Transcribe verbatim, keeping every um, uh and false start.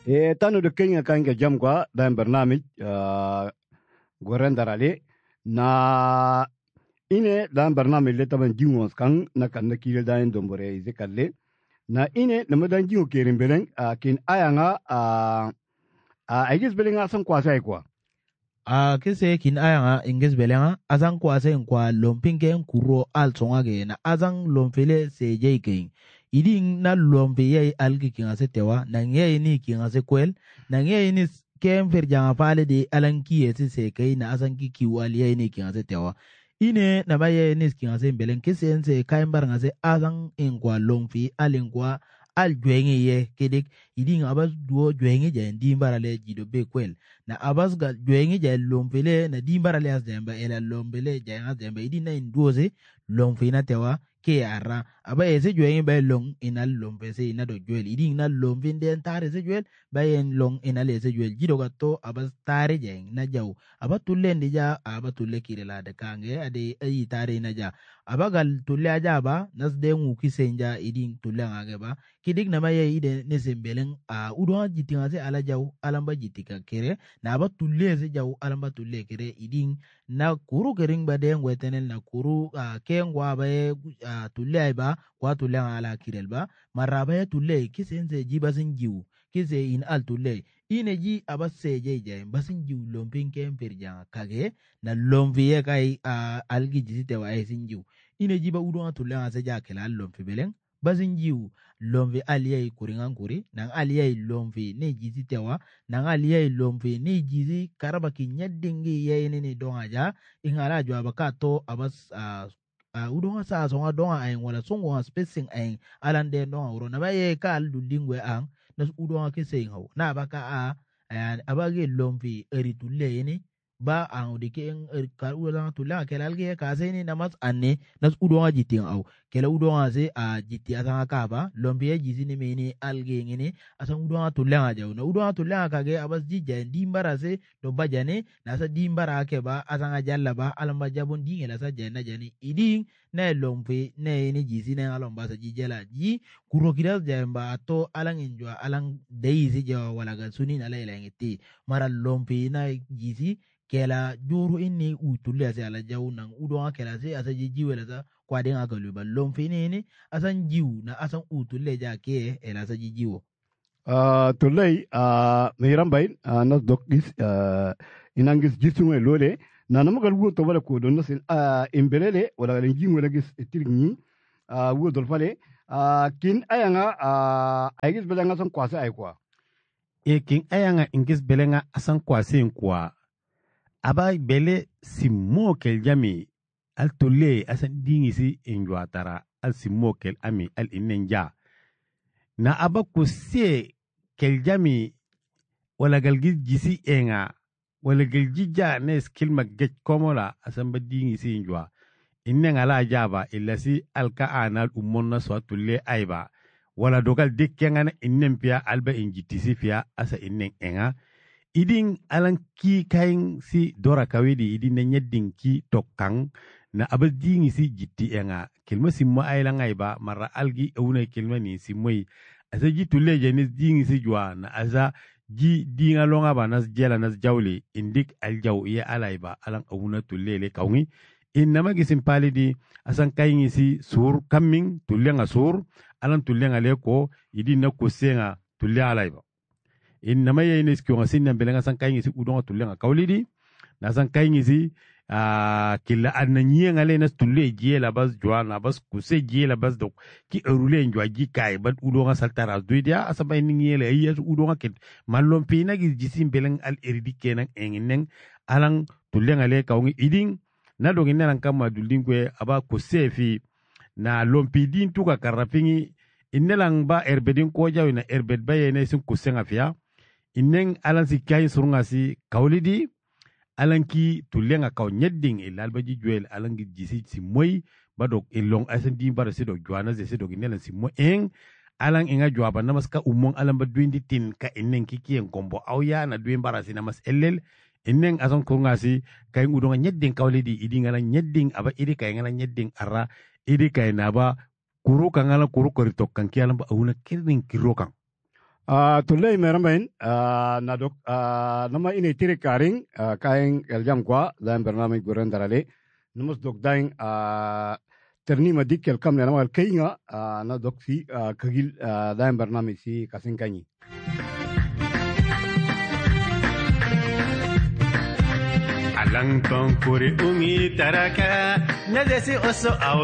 e tanu de kenya kanga jam kwa dan barnamij uh, goren darale na ine dan barnamij le taban jingos kan na kan na kire dan dombore ize kalle na ine na madan jingo kerin beleng uh, kin ayanga a uh, uh, igis belenga san kwasa kwa a kese kin ayanga ingis belenga azan kwasa kwa lompinge kuro al tsongage na azan lomfele se jeke iding na lompe ye algi kinga se tewa na nge ni kinga se kwel na nge ni kem fer janga pale de alanki ese se kai na azan ki kiwali ye ni kinga se tewa ine na baye ni kinga se belen kese ense kaimbar nga se azan ingwa lomfi alingwa al jwengi ye kedik iding abas duo jwengi je ndimbara le jido be kwel na abas ga jwengi je lompele na dimbara le as demba ela lompele je as demba iding na induoze lomfi na tewa ke ara aba ese jwengi ba long inal lompe se ina do jwel iding na lomfi den tare se jwel ba en long inal ese jwel jido ga to abas tare je na jaw aba tulle ndija aba tulle kirela de kange ade ayi tare na ja aba gal tulle aja ba nas de ngu kisenja iding tulle ngage ba kidik na maye ide ne sembelen a udwa jitinga se ala jaw alamba jitika kere na aba tulle se jaw alamba tulle kere iding na kuru kering ba de ngwetenel na kuru uh, kengwa ba uh, tulle ba kwa tulle ala kirel ba maraba tulle kisense jibasin jiw kise in al tulle ine ji aba seje je basin jiw lompin kem perja kage na lomviye kai uh, algi jisite wa esin jiw ine ji ba udwa tulle ase ja kela lomfi beleng basin jiw lomvi aliyai kuringan kuri nang aliyai lomvi ne jizi tewa nang aliyai lomvi ne jizi karaba ki nyadingi ye ne ne donga ja ingala jo abaka to abas uh, uh, udonga sa songa donga ay wala songo spacing ay alande donga uro na baye ka aldulingwe ang nas udonga ke seingaw na abaka a uh, abage lomvi eritulle ne ba ang dike en ka ulang tulang kelal ge ka seni namas anne nas udonga jiting aw kela udonga se a jiti asanga kaba lombiye jizi ne meni alge ngene asang udonga tulang jaw na udonga tulang kage abas jija dimbara se do bajane na sa dimbara ke ba asanga jalla ba alamba jabon dingela sa jana jani iding na lompe ne ni jizi ne alamba sa jijela ji kurokira jamba to alang enjwa alang deizi jaw wala ga sunin ala ilangiti mara lompe na jizi kela juru inni utulle ase ala jaw nang udonga kela se asa jijiwela sa kwa denga kaluba lomfe nene asan jiw na asan utulle ja ke ela sa jijiwo uh, tullai uh, mehiram bain uh, nas dokis uh, inangis jisunwe lole na namagal wo to wala ko don nasin uh, imbelele wala len jingwe lagis etirni uh, wo dol fale uh, kin ayanga uh, aigis belanga san kwase ay kwa e kin ayanga ingis belenga asan kwase kwa aba bele simmo kel jami al tolle asan dingisi injwa tara al simmo kel ami al inenja na aba ko se kel jami wala galgi jisi enga wala galgi ja ne skill magget komola asan ba dingisi injwa innenga la jaba illa si al ka anal umonna so tolle aiba wala dogal dekkenga na innempia alba injitisi fia asa innen enga idin alan ki kain si dora kawedi idin na nyeddin ki tokkang na abadingi si jitti enga kelma simma ayla ngaiba mara algi awuna kelma ni simoi asa jitu leje ni dingi si jwa na asa ji dinga longa ba nas jela nas jawli indik aljaw ya alaiba alan awuna tulele kawngi innama gisim palidi asan kaingi si sur coming tulenga sur alan tulenga leko idin na kusenga tulle alaiba innama yeyne skionga sinna belenga san kaingi si udonga tulenga kawlidi na san kaingi si uh, kila anna nyienga le nas tulle jiela bas joana bas kuse jiela bas dok ki erule njwa ji kai bad udonga saltara duidia asaba ni ngiele ayes udonga ket mallom pina gi jisim beleng al eridi kenan enginen alang tulenga le kawngi iding na dogi nan kama duldingwe aba kuse fi na lompidin tuka karrafingi innelang ba erbedin ko jawi na erbed bayene sun kusenga fiya innen alan si kay surunga si kawlidi alan ki tulenga kaw nyedding ilal baji juel alan gi jisi si moy badok ilong asen di bar se do juana se do ginela si mo eng alan inga juaba namas ka umong alan ba duindi tin ka innen ki kien kombo awya na duin bara si namas ellel innen asan kurunga si kay ngudonga nyedding kawlidi idi ngala nyedding aba idi kay ngala nyedding ara idi kay naba kuru kangala kuru koritok kan kialan ba awuna kirin kirokang Ah, tulay meramain ah, nadok ah, nama ini tiri karing ah, kaing eljam kwa dalam bernamij Guren Darale numus dok daing ah, ternima dikel kam le nama kainga ah, na dok si ah, kagil ah, dalam bernamij si kasing kanyi. Alang tong puri ungi taraka nadesi oso